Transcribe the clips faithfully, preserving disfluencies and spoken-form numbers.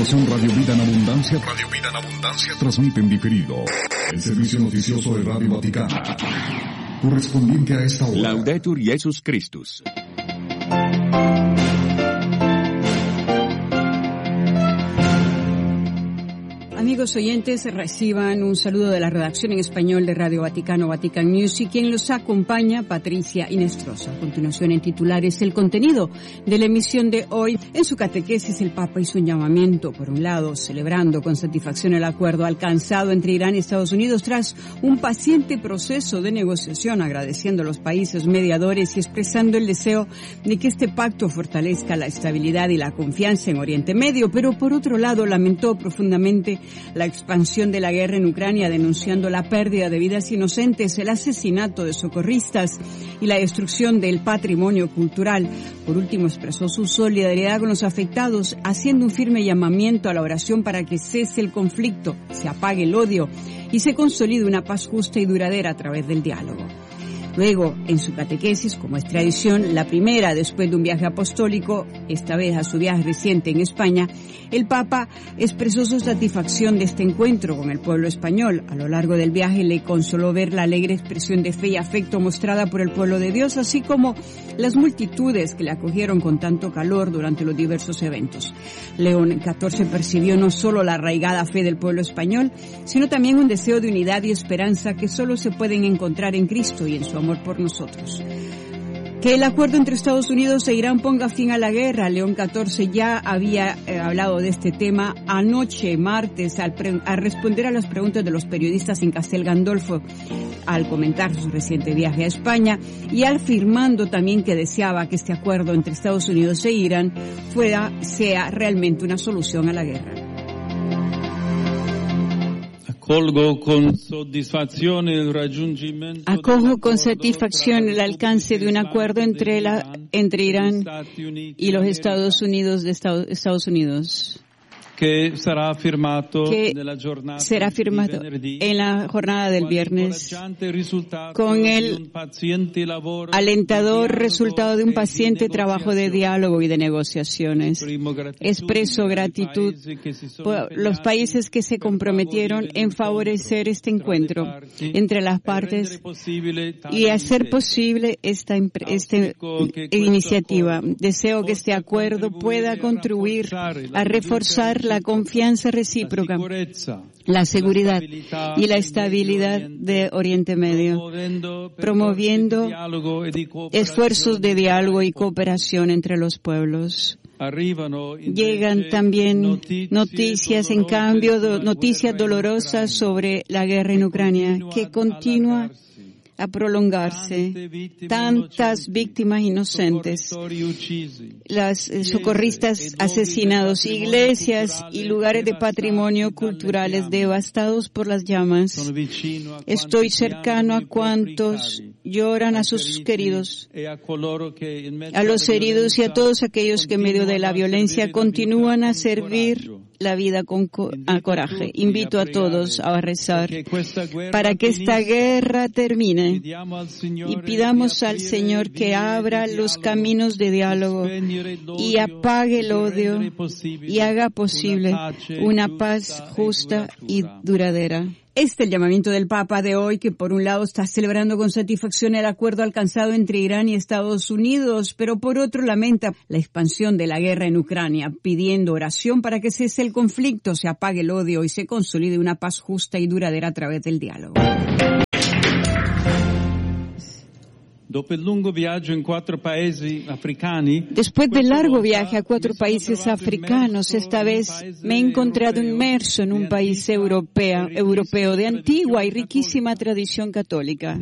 continuación Radio Vida en Abundancia. Radio Vida en Abundancia transmite en diferido el servicio noticioso de Radio Vaticana, correspondiente a esta hora. Laudetur Jesus Christus. Amigos oyentes, reciban un saludo de la redacción en español de Radio Vaticano, Vatican News, y quien los acompaña, Patricia Inestrosa. A continuación, en titulares, el contenido de la emisión de hoy. En su catequesis, el Papa hizo un llamamiento, por un lado, celebrando con satisfacción el acuerdo alcanzado entre Irán y Estados Unidos tras un paciente proceso de negociación, agradeciendo a los países mediadores y expresando el deseo de que este pacto fortalezca la estabilidad y la confianza en Oriente Medio, pero por otro lado, lamentó profundamente la expansión de la guerra en Ucrania, denunciando la pérdida de vidas inocentes, el asesinato de socorristas y la destrucción del patrimonio cultural. Por último, expresó su solidaridad con los afectados, haciendo un firme llamamiento a la oración para que cese el conflicto, se apague el odio y se consolide una paz justa y duradera a través del diálogo. Luego, en su catequesis, como es tradición, la primera después de un viaje apostólico, esta vez a su viaje reciente en España, el Papa expresó su satisfacción de este encuentro con el pueblo español. A lo largo del viaje le consoló ver la alegre expresión de fe y afecto mostrada por el pueblo de Dios, así como las multitudes que le acogieron con tanto calor durante los diversos eventos. León catorce percibió no solo la arraigada fe del pueblo español, sino también un deseo de unidad y esperanza que solo se pueden encontrar en Cristo y en su amor por nosotros. Que el acuerdo entre Estados Unidos e Irán ponga fin a la guerra. León catorce ya había eh, hablado de este tema anoche, martes, al, pre- al responder a las preguntas de los periodistas en Castel Gandolfo, al comentar su reciente viaje a España y afirmando también que deseaba que este acuerdo entre Estados Unidos e Irán fuera, sea realmente una solución a la guerra. Acojo con satisfacción el raggiungimento Acojo con satisfacción el alcance de un acuerdo entre la entre Irán y los Estados Unidos de Estados, Estados Unidos. Que será firmado, que nella giornata será firmado en la jornada del viernes con el alentador resultado de un paciente trabajo de diálogo y de negociaciones. Expreso gratitud por los países que se comprometieron en favorecer este encuentro entre las partes y hacer posible esta, esta iniciativa. Deseo que este acuerdo pueda contribuir a reforzar la confianza recíproca, la seguridad y la estabilidad de Oriente Medio, promoviendo esfuerzos de diálogo y cooperación entre los pueblos. Llegan también noticias, en cambio, do, noticias dolorosas sobre la guerra en Ucrania, que continúa a prolongarse, tantas víctimas inocentes, las eh, socorristas asesinados, iglesias y lugares de patrimonio culturales devastados por las llamas. Estoy cercano a cuantos lloran a sus queridos, a los heridos y a todos aquellos que en medio de la violencia continúan a servir la vida con co- a coraje. Invito a todos a rezar para que esta guerra termine y pidamos al Señor que abra los caminos de diálogo y apague el odio y haga posible una paz justa y duradera. Este es el llamamiento del Papa de hoy, que por un lado está celebrando con satisfacción el acuerdo alcanzado entre Irán y Estados Unidos, pero por otro lamenta la expansión de la guerra en Ucrania, pidiendo oración para que cese el conflicto, se apague el odio y se consolide una paz justa y duradera a través del diálogo. Después del largo viaje a cuatro países africanos, esta vez me he encontrado inmerso en un país europeo, europeo de antigua y riquísima tradición católica.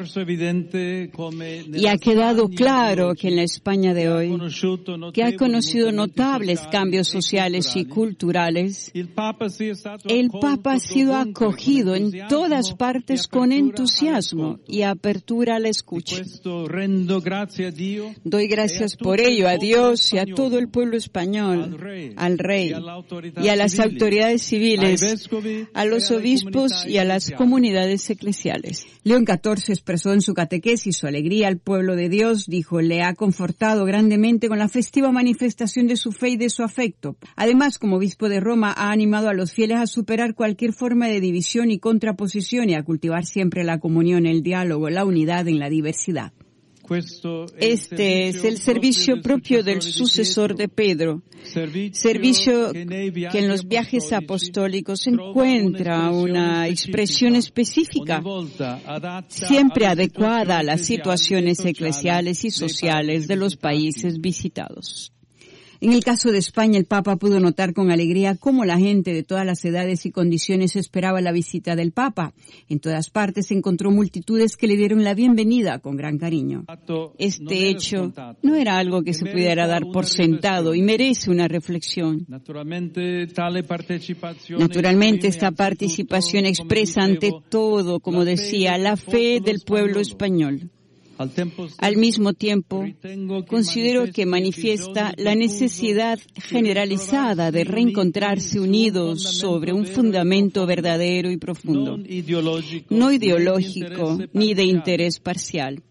Y ha quedado claro que en la España de hoy, que ha conocido notables cambios sociales y culturales, el Papa ha sido acogido en todas partes con entusiasmo y apertura a la escucha. Doy gracias por ello a Dios y a todo el pueblo español, al rey y a las autoridades civiles, a los obispos y a las comunidades eclesiales. León catorce expresó en su catequesis su alegría al pueblo de Dios. Dijo, le ha confortado grandemente con la festiva manifestación de su fe y de su afecto. Además, como obispo de Roma, ha animado a los fieles a superar cualquier forma de división y contraposición y a cultivar siempre la comunión, el diálogo, la unidad en la diversidad. Este es el servicio propio del sucesor de Pedro, servicio que en los viajes apostólicos encuentra una expresión específica, siempre adecuada a las situaciones eclesiales y sociales de los países visitados. En el caso de España, el Papa pudo notar con alegría cómo la gente de todas las edades y condiciones esperaba la visita del Papa. En todas partes encontró multitudes que le dieron la bienvenida con gran cariño. Este hecho no era algo que se pudiera dar por sentado y merece una reflexión. Naturalmente, esta participación expresa ante todo, como decía, la fe del pueblo español. Al mismo tiempo, considero que manifiesta la necesidad generalizada de reencontrarse unidos sobre un fundamento verdadero y profundo, no ideológico ni de interés parcial.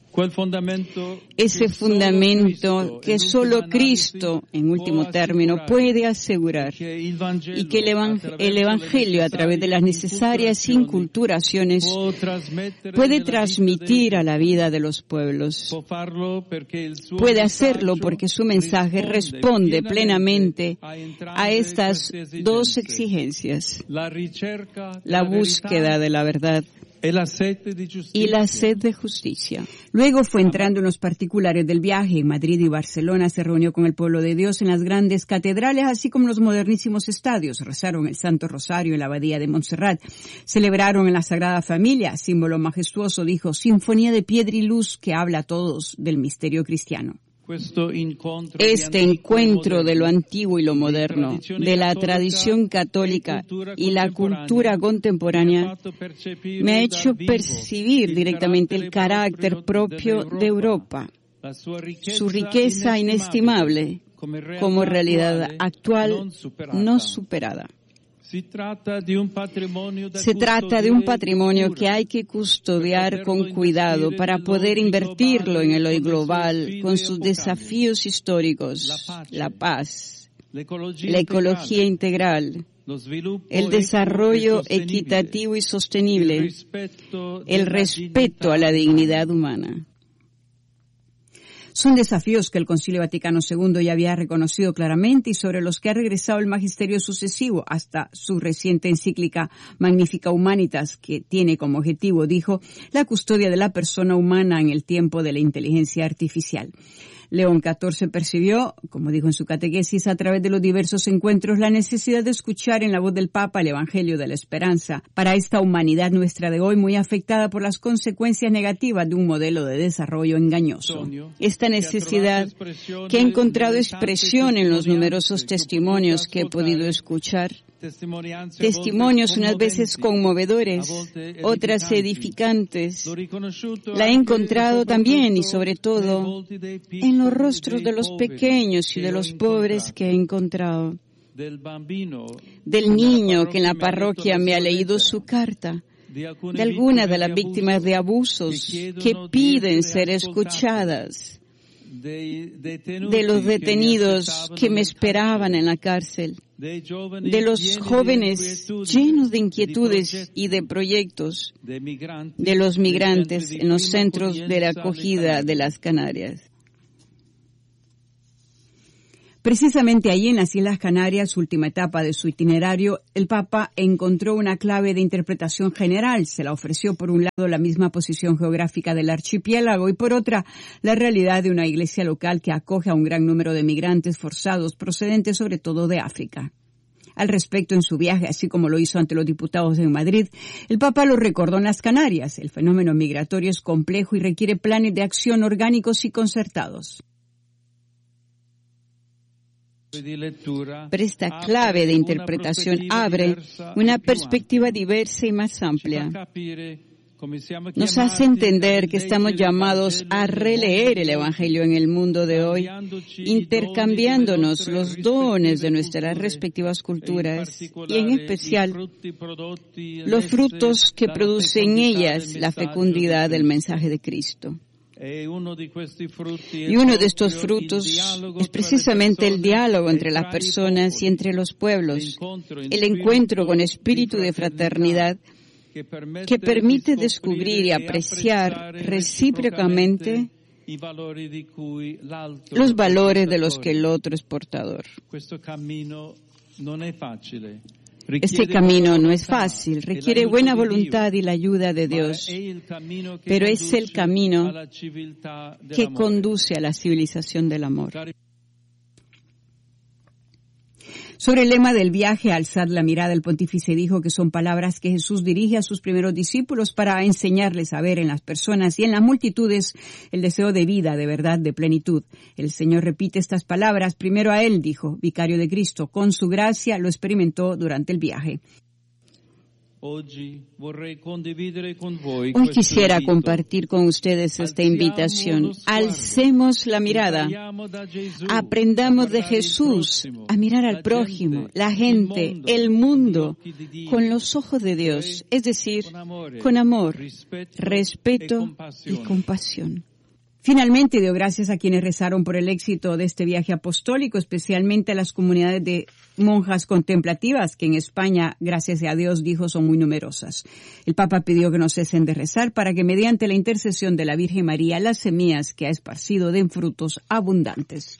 Ese fundamento que solo Cristo, en último término, puede asegurar y que el Evangelio, a través de las necesarias inculturaciones, puede transmitir a la vida de los pueblos. Puede hacerlo porque su mensaje responde plenamente a estas dos exigencias: la búsqueda de la verdad y la sed de justicia. Luego fue entrando en los particulares del viaje. En Madrid y Barcelona se reunió con el pueblo de Dios en las grandes catedrales, así como en los modernísimos estadios. Rezaron el Santo Rosario en la Abadía de Montserrat. Celebraron en la Sagrada Familia, símbolo majestuoso, dijo, sinfonía de piedra y luz que habla a todos del misterio cristiano. Este encuentro de lo antiguo y lo moderno, de la tradición católica y la cultura contemporánea, me ha hecho percibir directamente el carácter propio de Europa, su riqueza inestimable como realidad actual no superada. Se trata de un patrimonio que hay que custodiar con cuidado para poder invertirlo en el hoy global con sus desafíos históricos, la paz, la ecología integral, el desarrollo equitativo y sostenible, el respeto a la dignidad humana. Son desafíos que el Concilio Vaticano segundo ya había reconocido claramente y sobre los que ha regresado el magisterio sucesivo hasta su reciente encíclica Magnificat Humanitas, que tiene como objetivo, dijo, la custodia de la persona humana en el tiempo de la inteligencia artificial. León catorce percibió, como dijo en su catequesis, a través de los diversos encuentros, la necesidad de escuchar en la voz del Papa el Evangelio de la Esperanza para esta humanidad nuestra de hoy muy afectada por las consecuencias negativas de un modelo de desarrollo engañoso. Esta necesidad, que ha encontrado expresión en los numerosos testimonios que he podido escuchar, testimonios unas veces conmovedores, otras edificantes, la he encontrado también y sobre todo en los rostros de los pequeños y de los pobres que he encontrado, del niño que en la parroquia me ha leído su carta, de algunas de las víctimas de abusos que piden ser escuchadas, de los detenidos que me esperaban en la cárcel, de los jóvenes llenos de inquietudes y de proyectos, de los migrantes en los centros de la acogida de las Canarias. Precisamente allí en las Islas Canarias, última etapa de su itinerario, el Papa encontró una clave de interpretación general. Se la ofreció por un lado la misma posición geográfica del archipiélago y por otra la realidad de una iglesia local que acoge a un gran número de migrantes forzados procedentes sobre todo de África. Al respecto, en su viaje, así como lo hizo ante los diputados en Madrid, el Papa lo recordó en las Canarias. El fenómeno migratorio es complejo y requiere planes de acción orgánicos y concertados. Pero esta clave de interpretación abre una perspectiva diversa y más amplia. nos hace entender que estamos llamados a releer el Evangelio en el mundo de hoy, intercambiándonos los dones de nuestras respectivas culturas y en especial los frutos que producen en ellas la fecundidad del mensaje de Cristo. Y uno de estos frutos es precisamente el diálogo entre las personas y entre los pueblos, el encuentro con espíritu de fraternidad que permite descubrir y apreciar recíprocamente los valores de los que el otro es portador. Este camino no es fácil, requiere buena voluntad y la ayuda de Dios, pero es el camino que conduce a la civilización del amor. Sobre el lema del viaje, alzad la mirada, el pontífice dijo que son palabras que Jesús dirige a sus primeros discípulos para enseñarles a ver en las personas y en las multitudes el deseo de vida, de verdad, de plenitud. El Señor repite estas palabras primero a él, dijo, vicario de Cristo. Con su gracia lo experimentó durante el viaje. Hoy quisiera compartir con ustedes esta invitación. Alcemos la mirada. Aprendamos de Jesús a mirar al prójimo, la gente, el mundo, con los ojos de Dios, es decir, con amor, respeto y compasión. Finalmente, dio gracias a quienes rezaron por el éxito de este viaje apostólico, especialmente a las comunidades de monjas contemplativas, que en España, gracias a Dios, dijo, son muy numerosas. El Papa pidió que no cesen de rezar para que, mediante la intercesión de la Virgen María, las semillas que ha esparcido den frutos abundantes.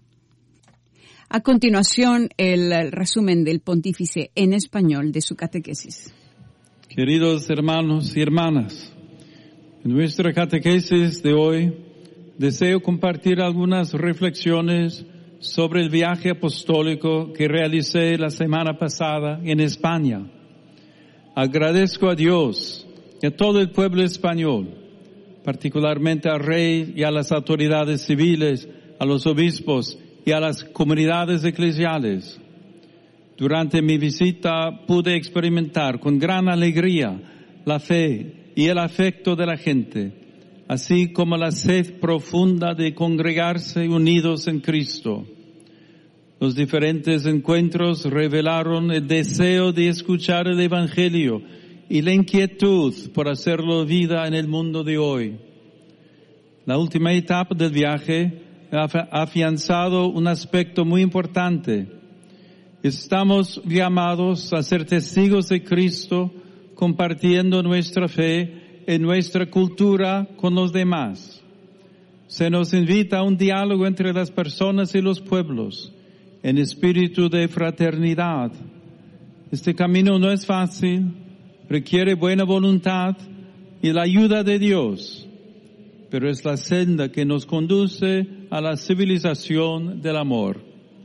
A continuación, el resumen del pontífice en español de su catequesis. Queridos hermanos y hermanas, en nuestra catequesis de hoy, deseo compartir algunas reflexiones sobre el viaje apostólico que realicé la semana pasada en España. Agradezco a Dios y a todo el pueblo español, particularmente al rey y a las autoridades civiles, a los obispos y a las comunidades eclesiales. Durante mi visita pude experimentar con gran alegría la fe y el afecto de la gente, así como la sed profunda de congregarse unidos en Cristo. Los diferentes encuentros revelaron el deseo de escuchar el Evangelio y la inquietud por hacerlo vida en el mundo de hoy. La última etapa del viaje ha afianzado un aspecto muy importante. Estamos llamados a ser testigos de Cristo, compartiendo nuestra fe en nuestra cultura con los demás. Se nos invita a un diálogo entre las personas y los pueblos, en espíritu de fraternidad. Este camino no es fácil, requiere buena voluntad y la ayuda de Dios, pero es la senda que nos conduce a la civilización del amor.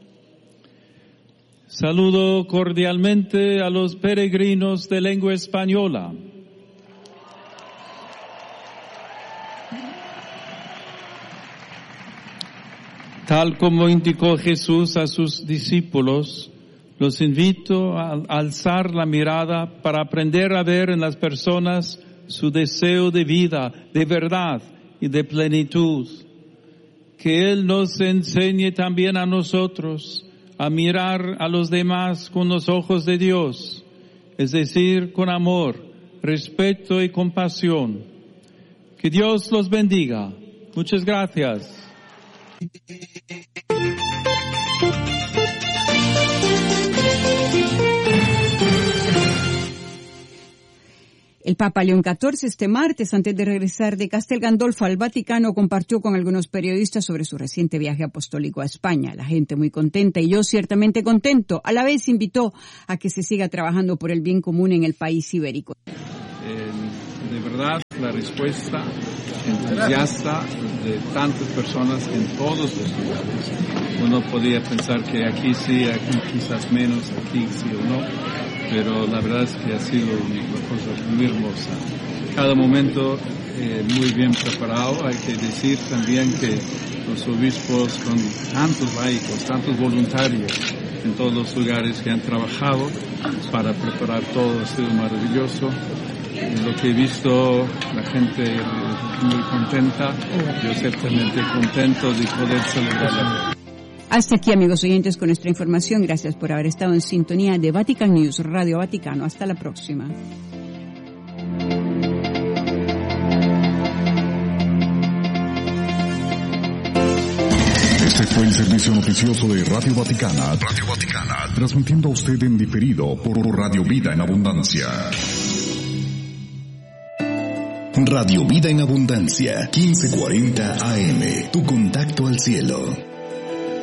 Saludo cordialmente a los peregrinos de lengua española. Tal como indicó Jesús a sus discípulos, los invito a alzar la mirada para aprender a ver en las personas su deseo de vida, de verdad y de plenitud. Que Él nos enseñe también a nosotros a mirar a los demás con los ojos de Dios, es decir, con amor, respeto y compasión. Que Dios los bendiga. Muchas gracias. El Papa León catorce este martes, antes de regresar de Castel Gandolfo al Vaticano, compartió con algunos periodistas sobre su reciente viaje apostólico a España. La gente muy contenta y yo ciertamente contento. A la vez invitó a que se siga trabajando por el bien común en el país ibérico. Eh, de verdad, la respuesta entusiasta de tantas personas en todos los lugares. Uno podría pensar que aquí sí, aquí quizás menos, aquí sí o no, pero la verdad es que ha sido una cosa muy hermosa. Cada momento eh, muy bien preparado. Hay que decir también que los obispos con tantos laicos, tantos voluntarios en todos los lugares que han trabajado para preparar todo ha sido maravilloso. lo que he visto, la gente muy contenta, yo ciertamente contento de poder celebrar. Hasta aquí, amigos oyentes, con nuestra información. Gracias por haber estado en sintonía de Vatican News, Radio Vaticano. Hasta la próxima. Este fue el servicio noticioso de Radio Vaticana. Radio Vaticana, transmitiendo a usted en diferido por Radio Vida en Abundancia. Radio Vida en Abundancia, quince cuarenta A M, tu contacto al cielo.